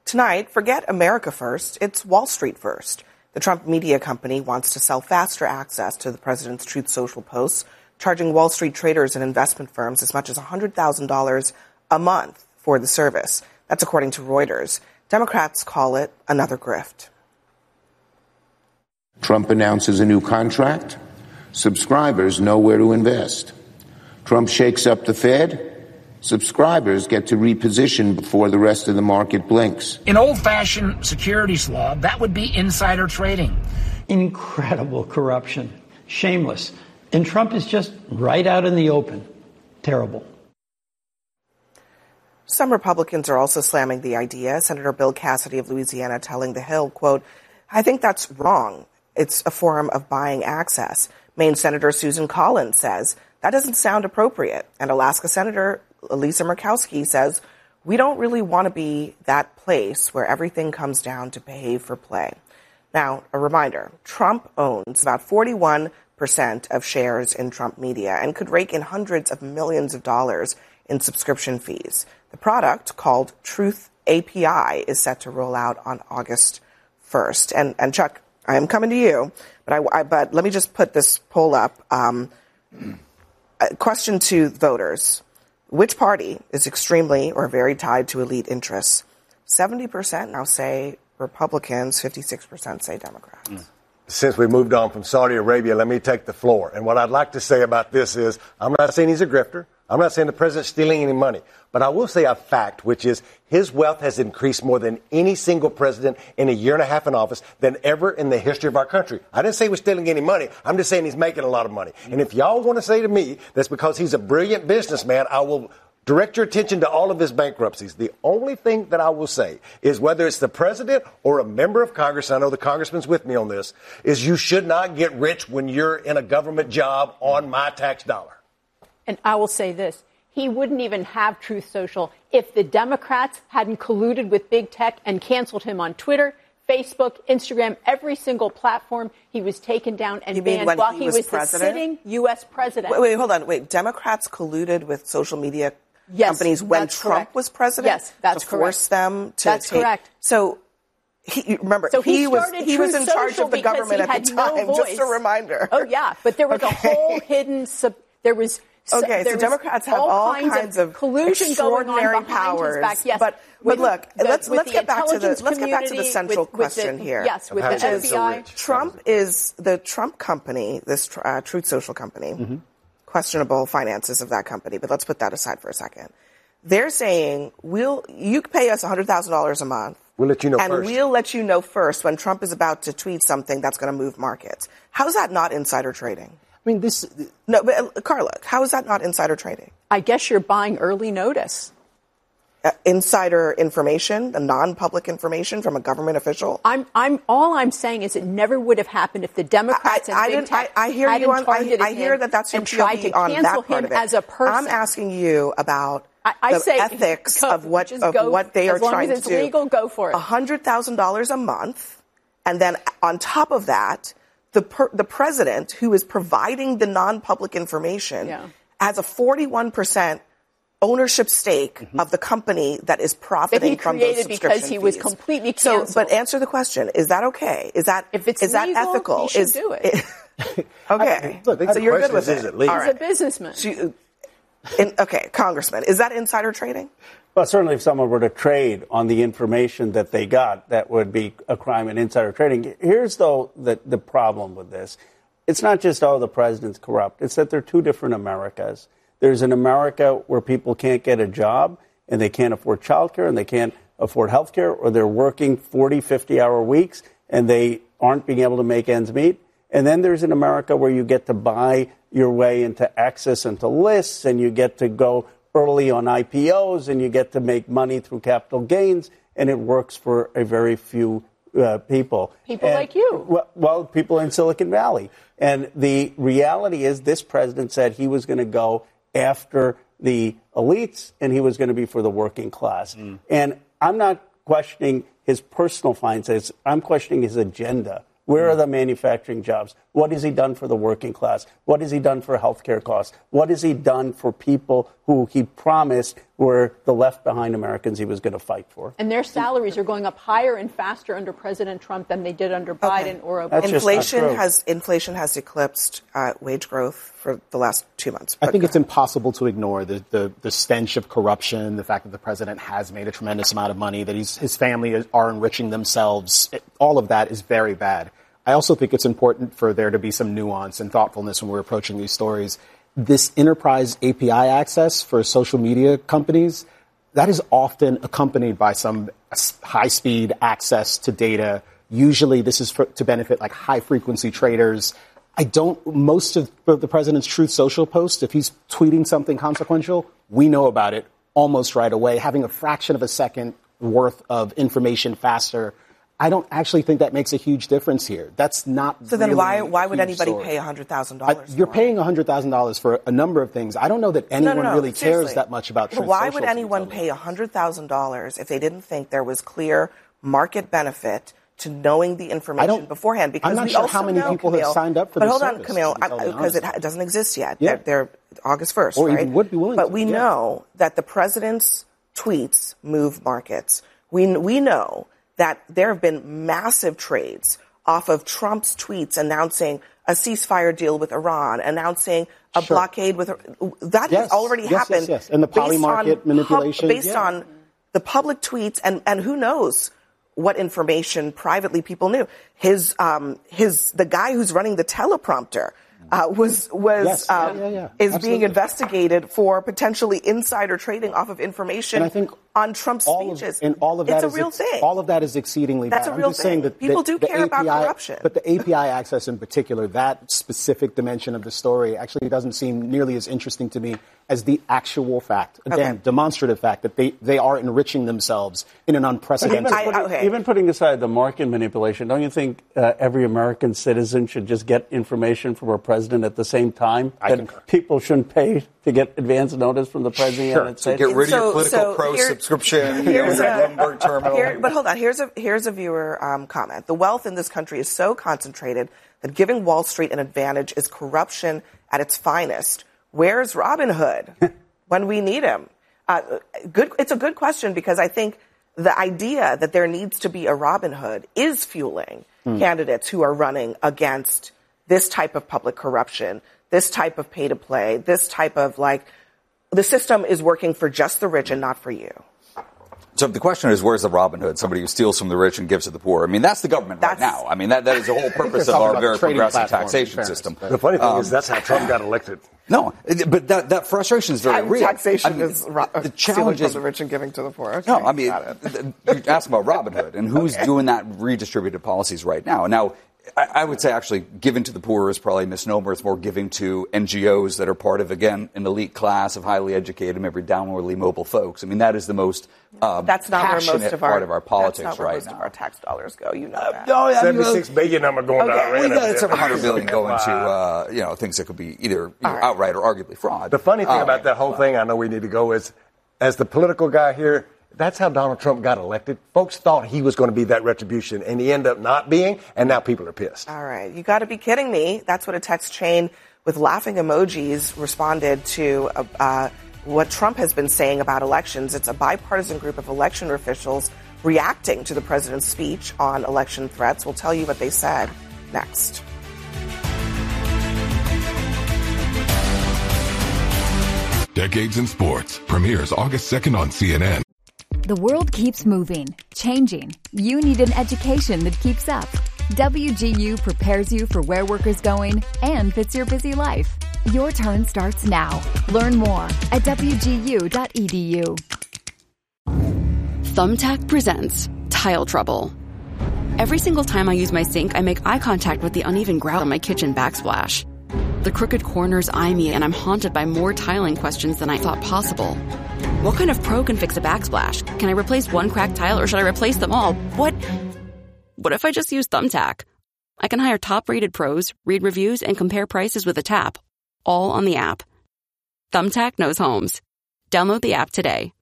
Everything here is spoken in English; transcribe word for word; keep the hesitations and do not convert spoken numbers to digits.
Tonight, forget America first, it's Wall Street first. The Trump media company wants to sell faster access to the president's Truth Social posts, charging Wall Street traders and investment firms as much as one hundred thousand dollars a month for the service. That's according to Reuters. Democrats call it another grift. Trump announces a new contract. Subscribers know where to invest. Trump shakes up the Fed. Subscribers get to reposition before the rest of the market blinks. In old-fashioned securities law, that would be insider trading. Incredible corruption. Shameless. And Trump is just right out in the open. Terrible. Some Republicans are also slamming the idea. Senator Bill Cassidy of Louisiana telling The Hill, quote, "I think that's wrong. It's a form of buying access." Maine Senator Susan Collins says that doesn't sound appropriate. And Alaska Senator Lisa Murkowski says we don't really want to be that place where everything comes down to pay for play. Now, a reminder, Trump owns about forty-one percent of shares in Trump Media and could rake in hundreds of millions of dollars in subscription fees. The product, called Truth A P I, is set to roll out on August first. And, and Chuck, I am coming to you, but I, I but let me just put this poll up. Um, question to voters. Which party is extremely or very tied to elite interests? seventy percent now say Republicans, fifty-six percent say Democrats. Mm. Since we moved on from Saudi Arabia, let me take the floor. And what I'd like to say about this is, I'm not saying he's a grifter. I'm not saying the president's stealing any money. But I will say a fact, which is his wealth has increased more than any single president in a year and a half in office than ever in the history of our country. I didn't say he was stealing any money. I'm just saying he's making a lot of money. And if y'all want to say to me that's because he's a brilliant businessman, I will direct your attention to all of his bankruptcies. The only thing that I will say is whether it's the president or a member of Congress, I know the congressman's with me on this, is you should not get rich when you're in a government job on my tax dollar. And I will say this. He wouldn't even have Truth Social if the Democrats hadn't colluded with big tech and canceled him on Twitter, Facebook, Instagram, every single platform. He was taken down and banned while he, he was, was the sitting U S president. Wait, wait, hold on. Wait, Democrats colluded with social media yes, companies when Trump correct. was president? Yes, that's to correct. force them to That's take, correct. So he, remember, so he, he was he was in charge of the government at the time. No just a reminder. Oh, yeah. But there was okay. a whole hidden sub, there was So, okay, so Democrats have all, all kinds, kinds of, of collusion extraordinary going on powers. His back. Yes, but with, but look, the, let's let's get back to the let's get back to the central with, question with the, here. Yes, with the F B I. Trump is the Trump company, this uh, Truth Social company. Mm-hmm. Questionable finances of that company, but let's put that aside for a second. They're saying we'll you pay us one hundred thousand dollars a month. We'll let you know and first. we'll let you know first when Trump is about to tweet something that's going to move markets. How's that not insider trading? I mean, this... No, but uh, Carla, how is that not insider trading? I guess you're buying early notice. Uh, insider information, the non-public information from a government official? I'm, I'm, all I'm saying is it never would have happened if the Democrats I, I, and I big tech I, I hear hadn't you on, targeted I, I hear him that that's your and tried to on cancel that part him of it. as a person. I'm asking you about I, I the say, ethics go, of what of go, what they are trying to do. As long as it's legal, go for it. one hundred thousand dollars a month, and then on top of that, the per, the president, who is providing the non-public information, yeah. has a forty-one percent ownership stake mm-hmm. of the company that is profiting that from those subscription because he fees. was completely canceled. So, but answer the question: is that okay? Is that if it's is legal, that ethical? He should is, do it. it okay, look, so you're good with is it. it legal? He's right. a businessman. She, in, okay, Congressman, is that insider trading? Well, certainly if someone were to trade on the information that they got, that would be a crime in insider trading. Here's, though, the, the problem with this. It's not just, oh, the president's corrupt. It's that there are two different Americas. There's an America where people can't get a job and they can't afford childcare and they can't afford health care, or they're working forty, fifty-hour weeks and they aren't being able to make ends meet. And then there's an America where you get to buy your way into access and to lists, and you get to go early on I P Os, and you get to make money through capital gains, and it works for a very few uh, people. People and, like you. Well, well, people in Silicon Valley. And the reality is this president said he was going to go after the elites, and he was going to be for the working class. Mm. And I'm not questioning his personal finances. I'm questioning his agenda Where are the manufacturing jobs? What has he done for the working class? What has he done for healthcare costs? What has he done for people who he promised were the left-behind Americans he was going to fight for? And their salaries are going up higher and faster under President Trump than they did under Biden okay. or Obama. That's inflation has inflation has eclipsed uh, wage growth for the last two months. I think it's impossible to ignore the, the, the stench of corruption, the fact that the president has made a tremendous amount of money, that he's, his family is, are enriching themselves. It, all of that is very bad. I also think it's important for there to be some nuance and thoughtfulness when we're approaching these stories. This enterprise A P I access for social media companies, that is often accompanied by some high-speed access to data. Usually this is for, to benefit like high-frequency traders. I don't, most of the president's Truth Social posts, if he's tweeting something consequential, we know about it almost right away. Having a fraction of a second worth of information faster, I don't actually think that makes a huge difference here. That's not. So then, really why why would anybody story. pay a hundred thousand dollars? You're paying a hundred thousand dollars for a number of things. I don't know that anyone no, no, no, really seriously. cares that much about. But Truth why Social, would anyone pay a hundred thousand dollars if they didn't think there was clear market benefit to knowing the information beforehand? Because I'm not we sure also how many know, people Camille, have signed up for but this hold on, service, Camille, because it, it doesn't exist yet. Yeah. They're, they're August first, or right? even would be willing but to, we yeah. know that the president's tweets move markets. We we know that there have been massive trades off of Trump's tweets announcing a ceasefire deal with Iran, announcing a sure. blockade with that yes. has already yes, happened. Yes, yes. And the poly market pub, manipulation. based yeah. on the public tweets, and, and who knows what information privately people knew. His um his the guy who's running the teleprompter uh, was was yes. um, yeah, yeah, yeah. is Absolutely. being investigated for potentially insider trading off of information and I think on Trump's all speeches. Of, and all of that it's a is real ex- thing. All of that is exceedingly That's bad. a I'm real just thing. saying that People the, do the care A P I, about corruption. But the A P I access in particular, that specific dimension of the story, actually doesn't seem nearly as interesting to me as the actual fact, again, okay. demonstrative fact that they, they are enriching themselves in an unprecedented Even, way. putting, okay. even putting aside the market manipulation, don't you think uh, every American citizen should just get information from our president at the same time? I that concur. people shouldn't pay to get advance notice from the president of the United So States? get rid of So- your political so pro here- subscription. here's you know, a- Bloomberg terminal. Here, but hold on. Here's a here's a viewer um, comment. The wealth in this country is so concentrated that giving Wall Street an advantage is corruption at its finest. Where's Robin Hood when we need him? Uh, good. It's a good question because I think the idea that there needs to be a Robin Hood is fueling hmm. candidates who are running against this type of public corruption, this type of pay to play, this type of like the system is working for just the rich and not for you. So the question is, where's the Robin Hood? Somebody who steals from the rich and gives to the poor. I mean, that's the government That's, right now. I mean, that, that is the whole purpose of our very progressive taxation system. The funny thing um, is that's how Trump got elected. No, but that, that frustration is very real. Taxation I mean, is ro- the challenge stealing is from the rich and giving to the poor. Okay, no. I mean, got it. you're asking about Robin Hood and who's Okay. doing that redistributed policies right now. Now, I, I would say actually giving to the poor is probably a misnomer. It's more giving to N G Os that are part of, again, an elite class of highly educated, maybe downwardly mobile folks. I mean, that is the most um, That's not where passionate most of our part of our politics that's not where right most now. of our tax dollars go. You know that. No, I mean, seventy-six billion number going Okay. down. we got several hundred billion going to uh, you know things that could be either you know, right. outright or arguably fraud. The funny thing Uh, about that whole thing, I know we need to go, is as the political guy here, that's how Donald Trump got elected. Folks thought he was going to be that retribution, and he ended up not being, and now people are pissed. All right. You got to be kidding me. That's what a text chain with laughing emojis responded to uh, uh, what Trump has been saying about elections. It's a bipartisan group of election officials reacting to the president's speech on election threats. We'll tell you what they said next. Decades in Sports premieres August second on C N N. The world keeps moving, changing. You need an education that keeps up. W G U prepares you for where work is going and fits your busy life. Your turn starts now. Learn more at w g u dot e d u. Thumbtack presents Tile Trouble. Every single time I use my sink, I make eye contact with the uneven grout on my kitchen backsplash. The crooked corners eye me, and I'm haunted by more tiling questions than I thought possible. What kind of pro can fix a backsplash? Can I replace one cracked tile, or should I replace them all? What? What if I just use Thumbtack? I can hire top-rated pros, read reviews, and compare prices with a tap, all on the app. Thumbtack knows homes. Download the app today.